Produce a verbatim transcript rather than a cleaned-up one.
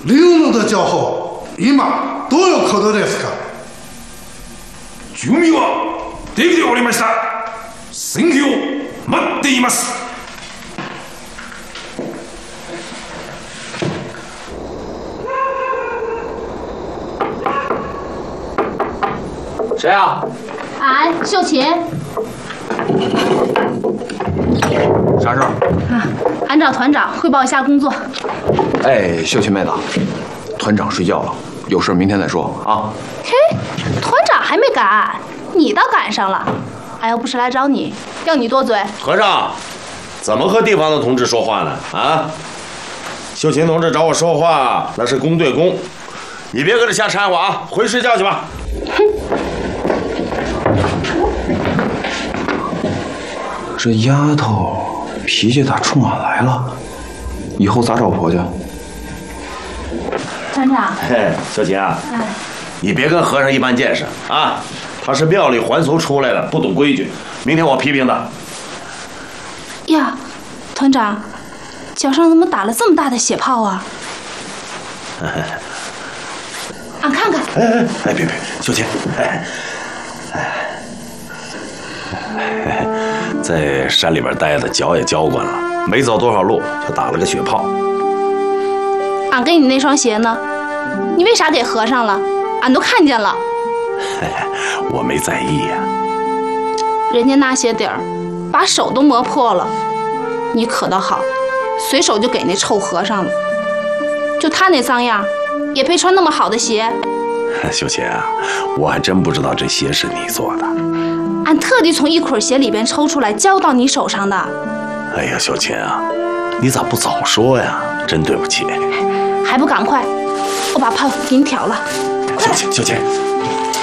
領の的情報、今どういうことですか？ 準備はできておりました。戦機を待っています。 谁啊？ 俺秀琴。 啥事儿？ 啊，俺找团长汇报一下工作。 哎，秀琴妹子，团长睡觉了，有事明天再说啊。 嘿，团长还没赶，你倒赶上了。俺要不是来找你，要你多嘴。 和尚，怎么和地方的同志说话呢？啊，秀琴同志找我说话，那是公对公，你别搁这瞎掺和啊，回睡觉去吧。 哼。 这丫头脾气咋冲俺来了？以后咋找婆家？ 团长， 嘿，秀琴啊， 哎， 你别跟和尚一般见识啊！他是庙里还俗出来的，不懂规矩，明天我批评他。 呀，团长，脚上怎么打了这么大的血泡啊？俺看看。 哎哎哎，别别，秀琴，哎哎。在山里边待的，脚也浇惯了，没走多少路就打了个血泡。 俺给你那双鞋呢？你为啥给合上了？俺都看见了。 我没在意呀、 啊。人家那鞋底儿把手都磨破了，你可倒好，随手就给那臭和尚了。就他那脏样，也配穿那么好的鞋？ 秀琴啊，我还真不知道这鞋是你做的。 俺特地从一捆鞋里边抽出来交到你手上的。 哎呀，秀琴啊，你咋不早说呀？真对不起。 还不赶快，我把泡给你挑了。 秀琴，秀琴，